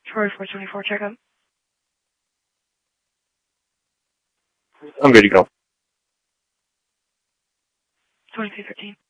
Ferrari 424, checkup. I'm good to go. 2213.